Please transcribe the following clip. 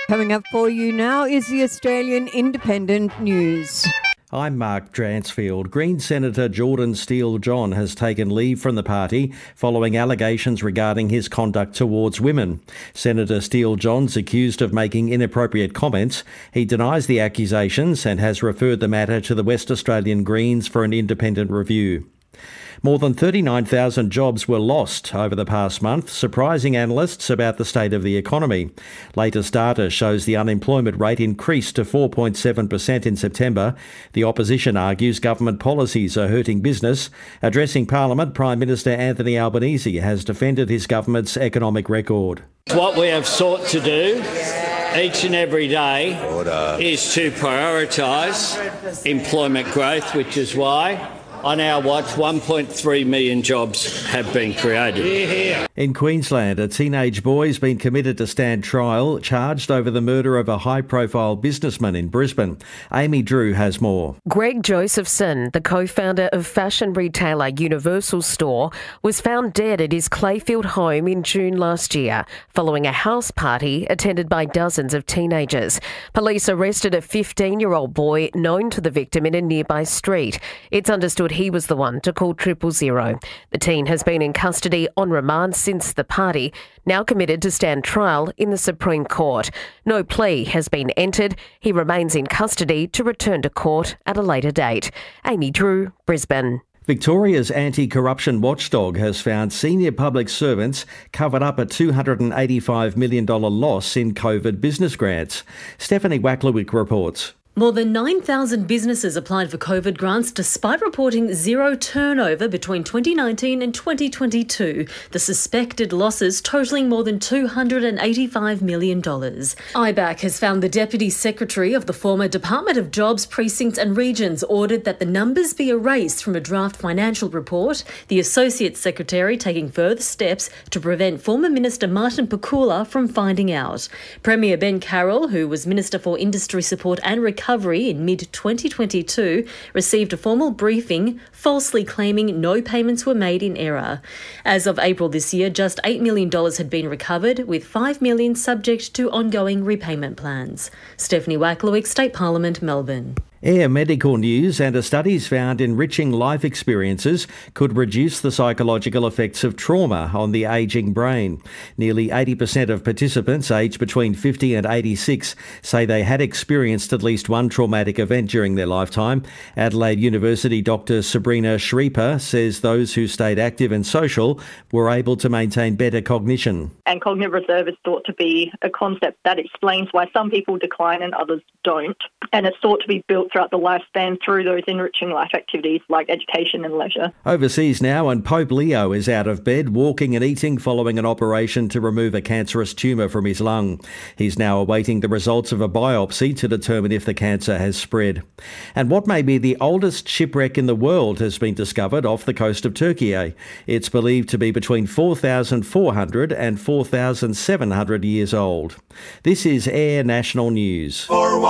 Coming up for you now is the Australian Independent News. I'm Mark Dransfield. Green Senator Jordan Steele-John has taken leave from the party following allegations regarding his conduct towards women. Senator Steele-John's accused of making inappropriate comments. He denies the accusations and has referred the matter to the West Australian Greens for an independent review. More than 39,000 jobs were lost over the past month, surprising analysts about the state of the economy. Latest data shows the unemployment rate increased to 4.7% in September. The opposition argues government policies are hurting business. Addressing Parliament, Prime Minister Anthony Albanese has defended his government's economic record. What we have sought to do each and every day is to prioritise employment growth, which is why on our watch, 1.3 million jobs have been created. In Queensland, a teenage boy has been committed to stand trial, charged over the murder of a high-profile businessman in Brisbane. Amy Drew has more. Greg Josephson, the co-founder of fashion retailer Universal Store, was found dead at his Clayfield home in June last year, following a house party attended by dozens of teenagers. Police arrested a 15-year-old boy known to the victim in a nearby street. It's understood he was the one to call 000. The teen has been in custody on remand since the party, now committed to stand trial in the Supreme Court. No plea has been entered. He remains in custody to return to court at a later date. Amy Drew, Brisbane. Victoria's anti-corruption watchdog has found senior public servants covered up a $285 million loss in COVID business grants. Stephanie Wacklewick reports. More than 9,000 businesses applied for COVID grants despite reporting zero turnover between 2019 and 2022, the suspected losses totalling more than $285 million. IBAC has found the Deputy Secretary of the former Department of Jobs, Precincts and Regions ordered that the numbers be erased from a draft financial report, the Associate Secretary taking further steps to prevent former Minister Martin Pakula from finding out. Premier Ben Carroll, who was Minister for Industry Support and Recovery in mid-2022, received a formal briefing falsely claiming no payments were made in error. As of April this year, just $8 million had been recovered, with $5 million subject to ongoing repayment plans. Stephanie Wacklewick, State Parliament, Melbourne. Air medical news and a study's found enriching life experiences could reduce the psychological effects of trauma on the ageing brain. Nearly 80% of participants aged between 50 and 86 say they had experienced at least one traumatic event during their lifetime. Adelaide University Dr. Sabrina Shrieper says those who stayed active and social were able to maintain better cognition. And cognitive reserve is thought to be a concept that explains why some people decline and others don't. And it's thought to be built throughout the lifespan through those enriching life activities like education and leisure. Overseas now, and Pope Leo is out of bed, walking and eating following an operation to remove a cancerous tumour from his lung. He's now awaiting the results of a biopsy to determine if the cancer has spread. And what may be the oldest shipwreck in the world has been discovered off the coast of Turkey. It's believed to be between 4,400 and 4,700 years old. This is Air National News.